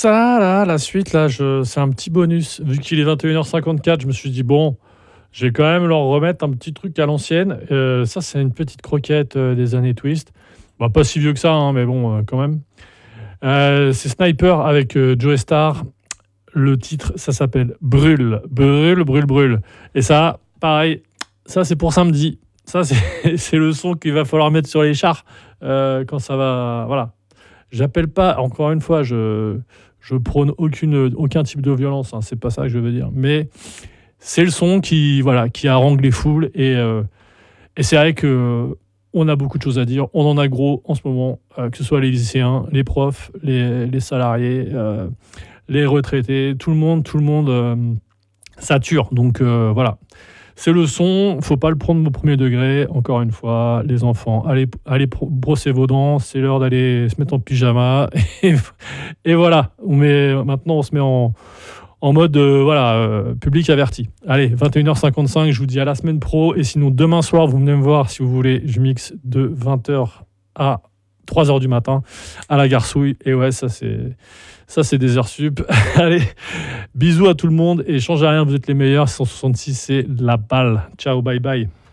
ça, là, la suite, là, c'est un petit bonus. Vu qu'il est 21h54, je me suis dit, bon, je vais quand même leur remettre un petit truc à l'ancienne. Ça, c'est une petite croquette des années Twist. Bah, pas si vieux que ça, hein, mais bon, quand même. C'est Sniper avec Joe Star. Le titre, ça s'appelle Brûle. Brûle, brûle, brûle. Et ça, pareil, ça, c'est pour samedi. Ça, c'est le son qu'il va falloir mettre sur les chars quand ça va... Voilà. J'appelle pas, encore une fois, je prône aucun type de violence, hein, c'est pas ça que je veux dire. Mais c'est le son qui harangue les foules et c'est vrai que on a beaucoup de choses à dire. On en a gros en ce moment, que ce soit les lycéens, les profs, les salariés, les retraités, tout le monde sature. Donc voilà. C'est le son, faut pas le prendre au premier degré. Encore une fois, les enfants, allez brosser vos dents, c'est l'heure d'aller se mettre en pyjama. Et voilà, maintenant on se met en mode public averti. Allez, 21h55, je vous dis à la semaine pro. Et sinon, demain soir, vous venez me voir si vous voulez. Je mixe de 20h à 3h du matin à la Garsouille. Et ouais, ça c'est des heures sup. Allez, bisous à tout le monde et changez rien, vous êtes les meilleurs. 166, c'est la balle. Ciao, bye bye.